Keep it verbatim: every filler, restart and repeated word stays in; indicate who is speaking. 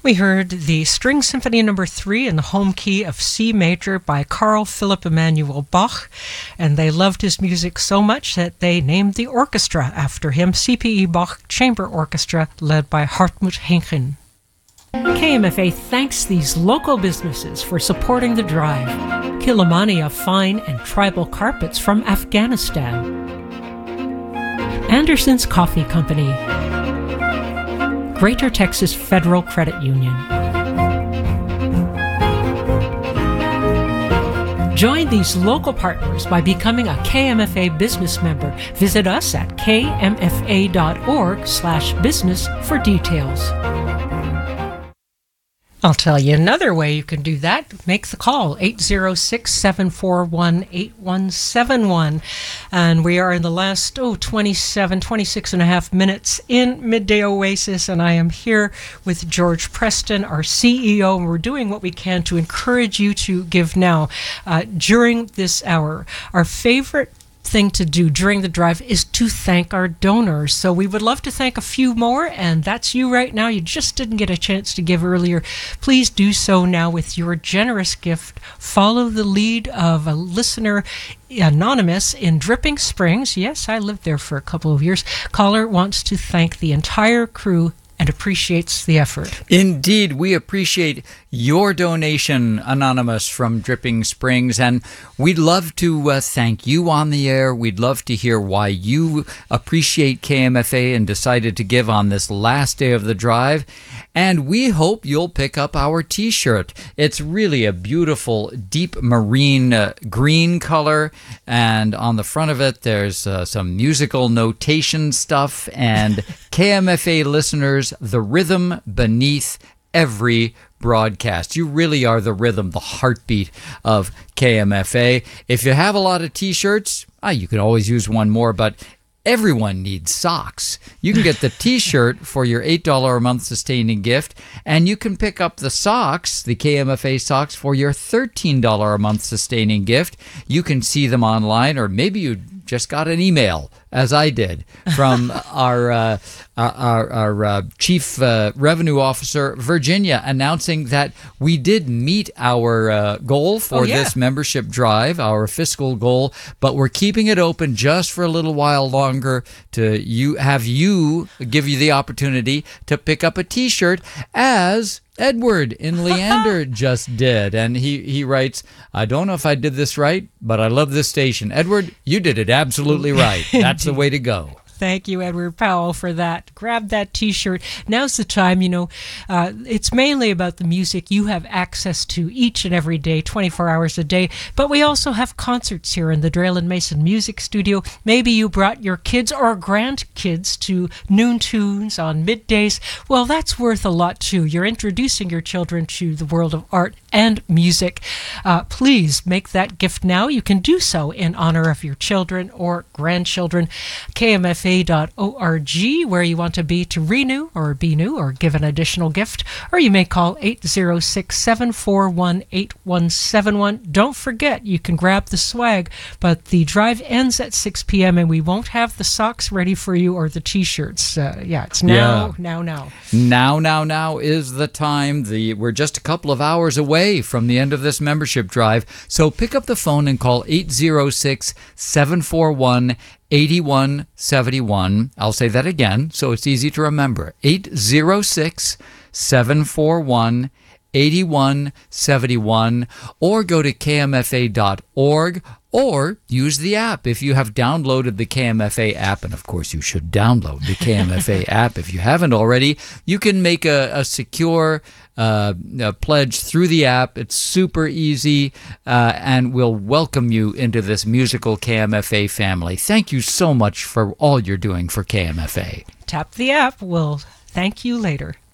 Speaker 1: We heard the String Symphony Number three in the home key of C major by Carl Philipp Emanuel Bach, and they loved his music so much that they named the orchestra after him, C P E Bach Chamber Orchestra, led by Hartmut Henchen. K M F A thanks these local businesses for supporting the drive. Kilimania Fine and Tribal Carpets from Afghanistan. Anderson's Coffee Company. Greater Texas Federal Credit Union. Join these local partners by becoming a K M F A business member. Visit us at k m f a dot org slash business for details. I'll tell you another way you can do that. Make the call, eight zero six, seven four one, eight one seven one. And we are in the last, oh, twenty-seven, twenty-six and a half minutes in Midday Oasis, and I am here with George Preston, our C E O, and we're doing what we can to encourage you to give now. Uh, during this hour, our favorite thing to do during the drive is to thank our donors. So we would love to thank a few more, and that's you right now. You just didn't get a chance to give earlier. Please do so now with your generous gift. Follow the lead of a listener, Anonymous, in Dripping Springs. Yes, I lived there for a couple of years. Caller wants to thank the entire crew and appreciates the effort.
Speaker 2: Indeed, we appreciate your donation, Anonymous from Dripping Springs, and we'd love to uh, thank you on the air. We'd love to hear why you appreciate K M F A and decided to give on this last day of the drive, and we hope you'll pick up our t-shirt. It's really a beautiful deep marine uh, green color, and on the front of it there's uh, some musical notation stuff, and K M F A listeners, the rhythm beneath every broadcast. You really are the rhythm, the heartbeat of K M F A. If you have a lot of t-shirts, ah, you can always use one more, but everyone needs socks. You can get the t-shirt for your eight dollars a month sustaining gift, and you can pick up the socks, the K M F A socks, for your thirteen dollars a month sustaining gift. You can see them online, or maybe you just got an email, as I did, from our uh, our, our uh, Chief uh, Revenue Officer, Virginia, announcing that we did meet our uh, goal for oh, yeah. this membership drive, our fiscal goal, but we're keeping it open just for a little while longer to you have you give you the opportunity to pick up a t-shirt, as Edward in Leander just did. And he, he writes, I don't know if I did this right, but I love this station. Edward, you did it absolutely right. That's the way to go.
Speaker 1: Thank you, Edward Powell, for that. Grab that t-shirt. Now's the time, you know, uh, it's mainly about the music you have access to each and every day, twenty-four hours a day, but we also have concerts here in the Drayland Mason Music Studio. Maybe you brought your kids or grandkids to Noon Tunes on middays. Well, that's worth a lot, too. You're introducing your children to the world of art and music. Uh, please make that gift now. You can do so in honor of your children or grandchildren. K M F A dot org, where you want to be to renew or be new or give an additional gift, or you may call eight zero six, seven four one, eight one seven one. Don't forget, you can grab the swag, but the drive ends at six p.m. and we won't have the socks ready for you or the t-shirts. Uh, yeah, it's now, yeah. now, now.
Speaker 2: Now, now, now is the time. The We're just a couple of hours away from the end of this membership drive, so pick up the phone and call eight zero six, seven four one, eight one seven one. I'll say that again so it's easy to remember. eight zero six, seven four one, eight one seven one, or go to k m f a dot org, or use the app if you have downloaded the K M F A app. And of course you should download the K M F A app if you haven't already. You can make a, a secure uh, a pledge through the app. It's super easy, uh, and we'll welcome you into this musical K M F A family. Thank you so much for all you're doing for K M F A.
Speaker 1: Tap the app. We'll thank you later.